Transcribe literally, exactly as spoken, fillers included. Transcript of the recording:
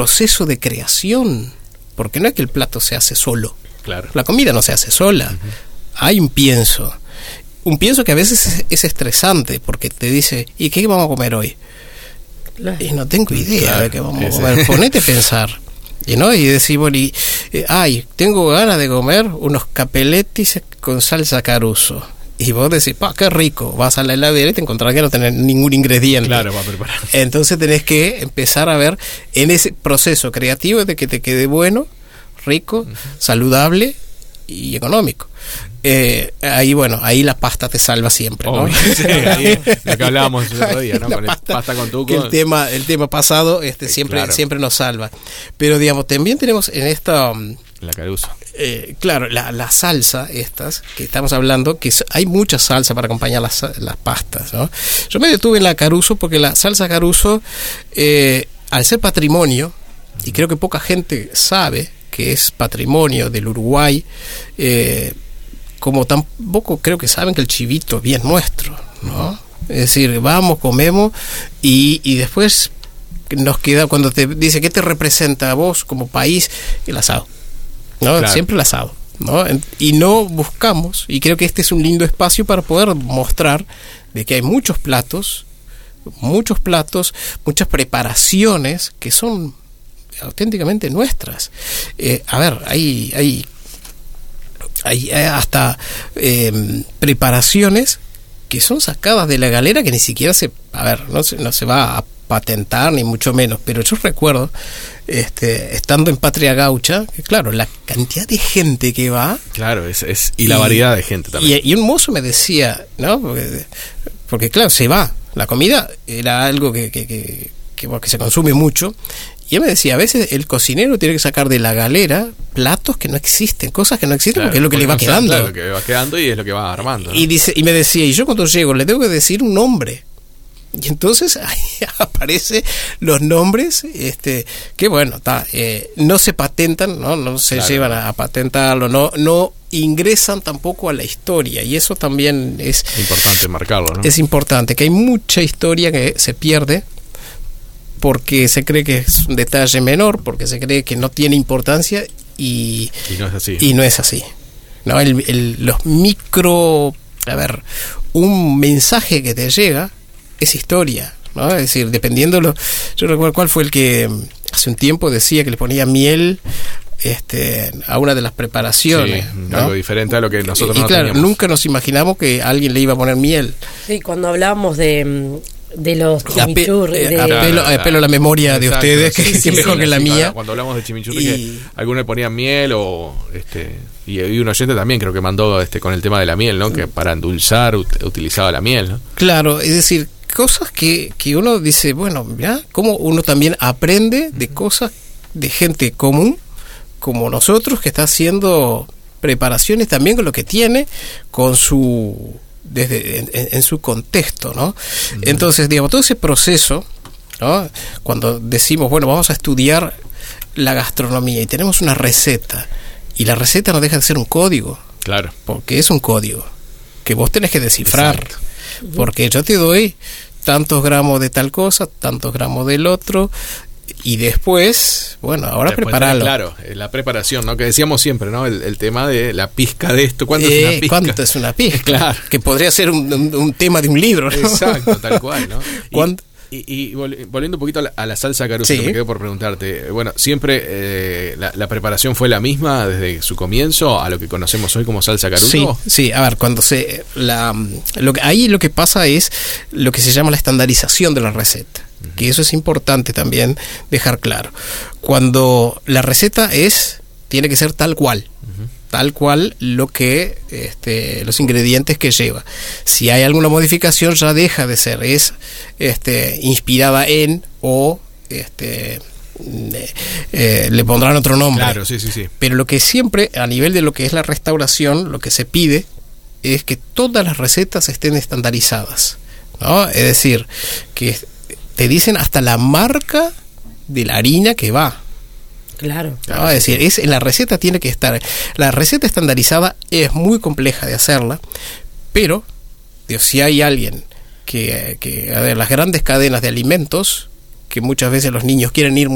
proceso de creación, porque no es que el plato se hace solo. Claro. La comida no se hace sola. Uh-huh. Hay un pienso. Un pienso que a veces es, es estresante, porque te dice, ¿y qué vamos a comer hoy? Claro. Y no tengo idea claro. de qué vamos a comer. Sí. Ponete a pensar. Y no y decir, bueno, y, eh, ay, tengo ganas de comer unos capelletis con salsa Caruso. Y vos decís, pa, qué rico. Vas a la heladera y te encontrás que no tenés ningún ingrediente. Claro, va a preparar. Entonces tenés que empezar a ver en ese proceso creativo de que te quede bueno, rico, uh-huh. saludable y económico. Eh, ahí, bueno, ahí la pasta te salva siempre, ¿no? Oh, sí, ahí, lo que hablábamos el otro día, ¿no? Con pasta, el pasta con tuco. Que el tema, el tema pasado este, siempre, claro. siempre nos salva. Pero, digamos, también tenemos en esta... La Caruso. Eh, claro, la, la salsa, estas, que estamos hablando, que hay mucha salsa para acompañar las, las pastas, ¿no? Yo me detuve en la Caruso porque la salsa Caruso, eh, al ser patrimonio, y creo que poca gente sabe que es patrimonio del Uruguay, eh, como tampoco creo que saben que el chivito es bien nuestro, ¿no? Es decir, vamos, comemos y, y después nos queda, cuando te dice qué te representa a vos como país, el asado, ¿no? Claro. Siempre el asado, ¿no? Y no buscamos, y creo que este es un lindo espacio para poder mostrar de que hay muchos platos, muchos platos, muchas preparaciones que son auténticamente nuestras. Eh, a ver, hay, hay Hay hasta eh, preparaciones que son sacadas de la galera que ni siquiera se, a ver, no se, no se va a patentar ni mucho menos, pero yo recuerdo este, estando en Patria Gaucha, que claro, la cantidad de gente que va, claro, es, es y la y, variedad de gente también. Y, y un mozo me decía, ¿no? Porque, porque claro, se va, la comida era algo que, que, que, que, que se consume mucho. Y él me decía, a veces el cocinero tiene que sacar de la galera platos que no existen, cosas que no existen, claro, porque es lo que le va quedando. Claro, lo que va quedando y es lo que va armando, ¿no? Y dice, y me decía, y yo cuando llego le tengo que decir un nombre. Y entonces ahí aparecen los nombres, este, que bueno, ta, eh, no se patentan, no, no se claro. llevan a, a patentarlo, no, no ingresan tampoco a la historia, y eso también es importante marcarlo, ¿no? Es importante, que hay mucha historia que se pierde porque se cree que es un detalle menor, porque se cree que no tiene importancia y, y no es así. Y no es así. No, el, el, los micro, a ver, un mensaje que te llega es historia, ¿no? Es decir, dependiendo lo, yo recuerdo cuál fue el que hace un tiempo decía que le ponía miel este a una de las preparaciones, sí, ¿no? Algo diferente a lo que nosotros y, no y claro, teníamos. nunca nos imaginamos que alguien le iba a poner miel. Sí, cuando hablábamos de de los chimichurri, de, de... apelo, apelo a la memoria de exacto, ustedes, sí, que, sí, que sí, mejor sí, que la sí, mía. Cuando hablamos de chimichurri, y... que algunos le ponían miel o este y, y un oyente también creo que mandó este con el tema de la miel, ¿no? Que para endulzar ut- utilizaba la miel, ¿no? Claro, es decir, cosas que, que uno dice, bueno, mira, cómo uno también aprende de cosas de gente común como nosotros, que está haciendo preparaciones también con lo que tiene, con su desde en, en su contexto, ¿no? Uh-huh. Entonces, digamos, todo ese proceso, ¿no? Cuando decimos, bueno, vamos a estudiar la gastronomía y tenemos una receta, y la receta no deja de ser un código. Claro. Porque es un código que vos tenés que descifrar. Exacto. Porque yo te doy tantos gramos de tal cosa, tantos gramos del otro, y después, bueno, ahora después prepararlo. Claro, la preparación, ¿no? Que decíamos siempre, ¿no? El, el tema de la pizca de esto. ¿Cuánto eh, es una pizca? ¿Cuánto es una pizca? Claro. Que podría ser un, un, un tema de un libro, ¿no? Exacto, tal cual, ¿no? ¿Cuánto? Y, y, y volviendo un poquito a la, a la salsa Caruso, sí. que me quedo por preguntarte, bueno, ¿siempre eh, la, la preparación fue la misma desde su comienzo a lo que conocemos hoy como salsa Caruso? Sí, sí, a ver, cuando se la lo que, ahí lo que pasa es lo que se llama la estandarización de la receta, uh-huh. que eso es importante también dejar claro. Cuando la receta es, tiene que ser tal cual, uh-huh. tal cual lo que este, los ingredientes que lleva. Si hay alguna modificación ya deja de ser, es este, inspirada en o este, eh, le pondrán otro nombre. Claro, sí, sí, sí. Pero lo que siempre, a nivel de lo que es la restauración, lo que se pide es que todas las recetas estén estandarizadas, ¿no? Es decir, que te dicen hasta la marca de la harina que va. Claro. No, es decir, es, en la receta tiene que estar. La receta estandarizada es muy compleja de hacerla, pero Dios, si hay alguien que, que a ver, las grandes cadenas de alimentos, que muchas veces los niños quieren ir